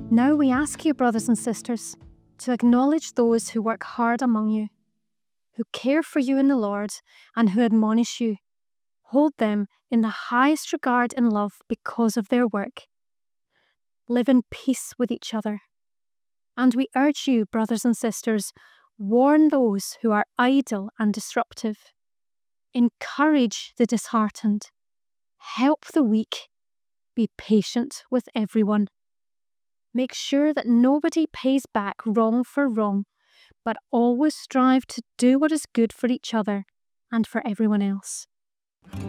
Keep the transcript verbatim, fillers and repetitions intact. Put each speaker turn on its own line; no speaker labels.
Now we ask you, brothers and sisters, to acknowledge those who work hard among you, who care for you in the Lord, and who admonish you. Hold them in the highest regard and love because of their work. Live in peace with each other. And we urge you, brothers and sisters, warn those who are idle and disruptive. Encourage the disheartened. Help the weak. Be patient with everyone. Make sure that nobody pays back wrong for wrong, but always strive to do what is good for each other and for everyone else.